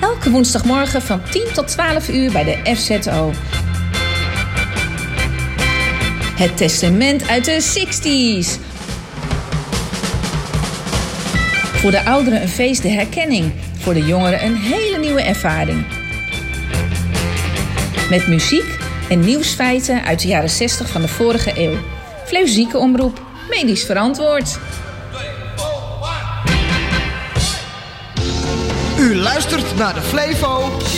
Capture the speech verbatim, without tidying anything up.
Elke woensdagmorgen van tien tot twaalf uur bij de F Z O. Het testament uit de zestig's. Voor de ouderen een feest, de herkenning. Voor de jongeren een hele nieuwe ervaring. Met muziek en nieuwsfeiten uit de jaren zestig van de vorige eeuw. Flevo Ziekenomroep, medisch verantwoord. U luistert naar de Flevo